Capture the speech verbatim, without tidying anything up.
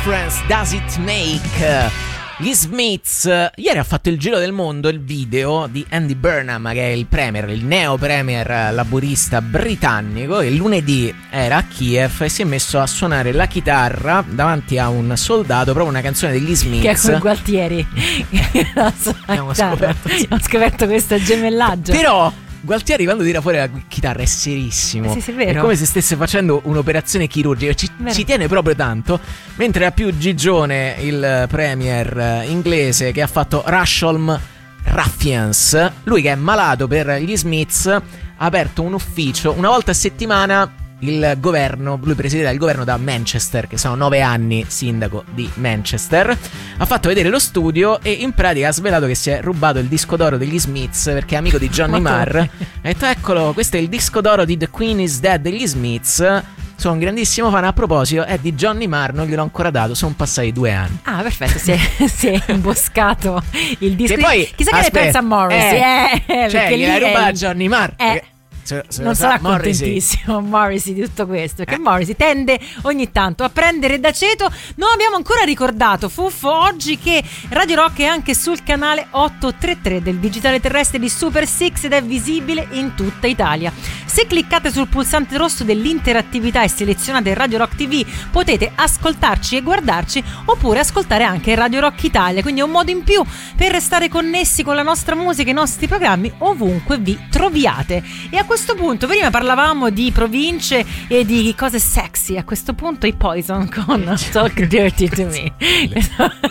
difference does it make? Gli Smiths. Ieri ha fatto il giro del mondo il video di Andy Burnham, che è il premier, il neo premier laburista britannico, e lunedì era a Kiev e si è messo a suonare la chitarra davanti a un soldato, proprio una canzone degli Smiths, che è con Gualtieri. Abbiamo scoperto, sì. Ho scoperto questo gemellaggio. Però Gualtieri, quando tira fuori la chitarra, è serissimo. Sì, sì, è vero. È come se stesse facendo un'operazione chirurgica. Ci, ci tiene proprio tanto. Mentre ha più Gigione, il premier inglese, che ha fatto Rusholme Ruffians. Lui, che è malato per gli Smiths, ha aperto un ufficio una volta a settimana. Il governo, lui presiede il governo da Manchester, che sono nove anni sindaco di Manchester. Ha fatto vedere lo studio e in pratica ha svelato che si è rubato il disco d'oro degli Smiths, perché è amico di Johnny Marr. Ha detto: eccolo, questo è il disco d'oro di The Queen is Dead degli Smiths. Sono un grandissimo fan. A proposito, è di Johnny Marr, non gliel'ho ancora dato, sono passati due anni. Ah, perfetto, si è, si è imboscato il disco. Che poi, chissà che ne pensa Morrissey, eh, eh, cioè, gliela ruba a Johnny Marr. Eh. Se, se non sa, sarà Morrissey. contentissimo Morrissey di tutto questo, perché eh. Morrissey tende ogni tanto a prendere d'aceto. Non abbiamo ancora ricordato, Fuffo, oggi che Radio Rock è anche sul canale ottocentotrentatré del digitale terrestre di Super Six ed è visibile in tutta Italia. Se cliccate sul pulsante rosso dell'interattività e selezionate Radio Rock ti vu, potete ascoltarci e guardarci, oppure ascoltare anche Radio Rock Italia, quindi è un modo in più per restare connessi con la nostra musica e i nostri programmi ovunque vi troviate. E a questo punto, prima parlavamo di province e di cose sexy, a questo punto i Poison con Talk Dirty to Me.